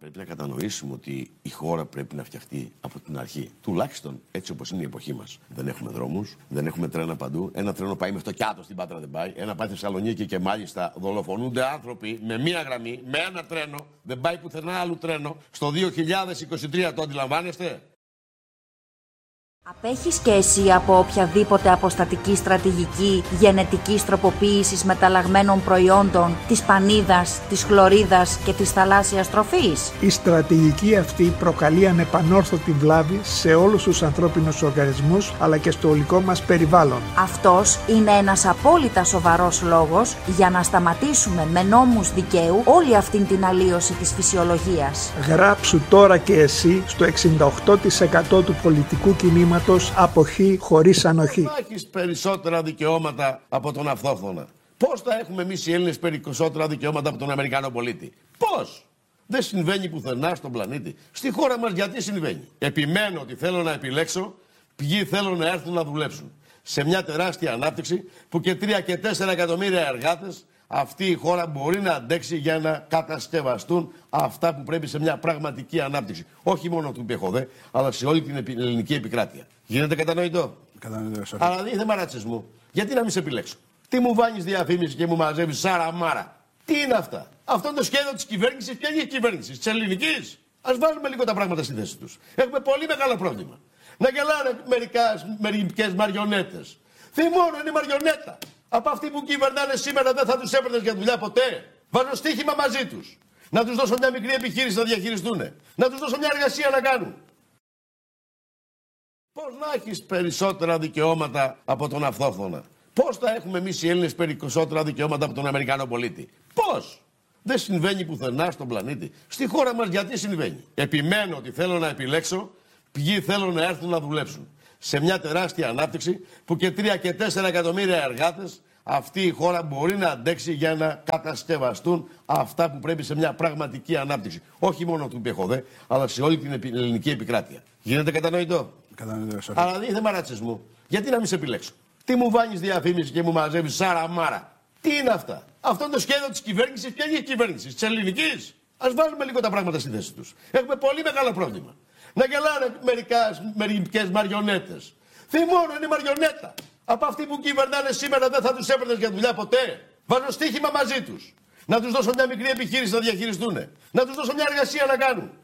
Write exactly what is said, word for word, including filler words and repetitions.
Πρέπει να κατανοήσουμε ότι η χώρα πρέπει να φτιαχτεί από την αρχή. Τουλάχιστον έτσι όπως είναι η εποχή μας. Δεν έχουμε δρόμους, δεν έχουμε τρένα παντού. Ένα τρένο πάει μέχρι το Κιάτο, στην Πάτρα δεν πάει. Ένα πάει στη Θεσσαλονίκη και μάλιστα δολοφονούνται άνθρωποι με μία γραμμή, με ένα τρένο. Δεν πάει πουθενά άλλο τρένο. Στο δύο χιλιάδες είκοσι τρία το αντιλαμβάνεστε? Απέχεις και εσύ από οποιαδήποτε αποστατική στρατηγική γενετικής τροποποίησης μεταλλαγμένων προϊόντων, της πανίδας, της χλωρίδας και της θαλάσσιας τροφής? Η στρατηγική αυτή προκαλεί ανεπανόρθωτη βλάβη σε όλους τους ανθρώπινους οργανισμούς αλλά και στο ολικό μας περιβάλλον. Αυτός είναι ένας απόλυτα σοβαρός λόγος για να σταματήσουμε με νόμους δικαίου όλη αυτήν την αλλίωση της φυσιολογίας. Γράψου τώρα και εσύ στο εξήντα οκτώ τοις εκατό του πολιτικού κινήματος αποχή χωρίς ανοχή. Θα έχεις περισσότερα δικαιώματα από τον αυτόχθονα. Πώς θα έχουμε εμείς οι Έλληνες περισσότερα δικαιώματα από τον Αμερικανό πολίτη? Πώς? Δεν συμβαίνει πουθενά στον πλανήτη. Στη χώρα μας γιατί συμβαίνει? Επιμένω ότι θέλω να επιλέξω ποιοι θέλουν να έρθουν να δουλέψουν. Σε μια τεράστια ανάπτυξη που και τρία και τέσσερα εκατομμύρια εργάτες αυτή η χώρα μπορεί να αντέξει για να κατασκευαστούν αυτά που πρέπει σε μια πραγματική ανάπτυξη. Όχι μόνο του ΠΕΧΟΔΕ, αλλά σε όλη την ελληνική επικράτεια. Γίνεται κατανοητό? Κατανοητό. Αλλά δεν είναι θέμα ρατσισμού. Γιατί να μην σε επιλέξω? Τι μου βάνεις διαφήμιση και μου μαζεύεις σάρα μάρα? Τι είναι αυτά? Αυτό είναι το σχέδιο της κυβέρνησης. Ποια είναι η κυβέρνηση? Της ελληνικής? Ας βάλουμε λίγο τα πράγματα στη θέση τους. Έχουμε πολύ μεγάλο πρόβλημα. Να γελάνε μερικές μαριονέτες. Θυμώνω, είναι μαριονέτα. Από αυτοί που κυβερνάνε σήμερα δεν θα τους έπαιρνες για δουλειά ποτέ. Βάζω στοίχημα μαζί τους. Να τους δώσω μια μικρή επιχείρηση να διαχειριστούν. Να τους δώσω μια εργασία να κάνουν. Πώς να έχεις περισσότερα δικαιώματα από τον αυτόχθονα? Πώς θα έχουμε εμείς οι Έλληνες περισσότερα δικαιώματα από τον Αμερικανό πολίτη? Πώς? Δεν συμβαίνει πουθενά στον πλανήτη. Στη χώρα μας γιατί συμβαίνει? Επιμένω ότι θέλω να επιλέξω ποιοι θέλουν να έρθουν να δουλέψουν. Σε μια τεράστια ανάπτυξη που και τρία και τέσσερα εκατομμύρια εργάτες αυτή η χώρα μπορεί να αντέξει για να κατασκευαστούν αυτά που πρέπει σε μια πραγματική ανάπτυξη. Όχι μόνο του ΠΕΧΟΔΕ, αλλά σε όλη την ελληνική επικράτεια. Γίνεται κατανοητό? Κατανοητό. Αλλά δεν είναι θέμα ρατσισμού. Γιατί να μην σε επιλέξω? Τι μου βάνεις διαφήμιση και μου μαζεύεις σάρα μάρα? Τι είναι αυτά? Αυτό είναι το σχέδιο της κυβέρνησης. Ποια είναι η κυβέρνηση? Της ελληνικής? Ας βάλουμε λίγο τα πράγματα στη θέση τους. Έχουμε πολύ μεγάλο πρόβλημα. Να γελάνε μερικές μαριονέτες. Θυμώνω, είναι μαριονέτα. Από αυτοί που κυβερνάνε σήμερα δεν θα τους έπαιρνες για δουλειά ποτέ. Βάζω στοίχημα μαζί τους. Να τους δώσω μια μικρή επιχείρηση να διαχειριστούν. Να τους δώσω μια εργασία να κάνουν.